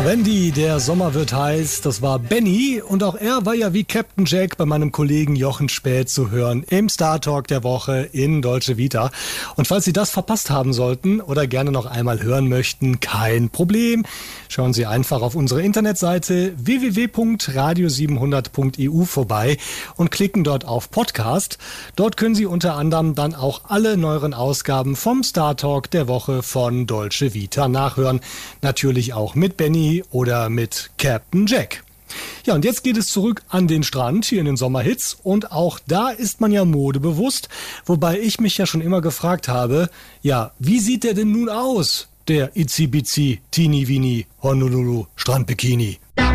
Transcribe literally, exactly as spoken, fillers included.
Wendy, der Sommer wird heiß, das war Benny und auch er war ja wie Captain Jack bei meinem Kollegen Jochen Späth zu hören im Star Talk der Woche in Dolce Vita. Und falls Sie das verpasst haben sollten oder gerne noch einmal hören möchten, kein Problem. Schauen Sie einfach auf unsere Internetseite w w w punkt radio siebenhundert punkt e u vorbei und klicken dort auf Podcast. Dort können Sie unter anderem dann auch alle neueren Ausgaben vom Star Talk der Woche von Dolce Vita nachhören. Natürlich auch mit Benny oder mit Captain Jack. Ja, und jetzt geht es zurück an den Strand hier in den Sommerhits und auch da ist man ja modebewusst, wobei ich mich ja schon immer gefragt habe, ja, wie sieht der denn nun aus, der Itzi Bitzi Teeny Weeny Honolulu Strandbikini?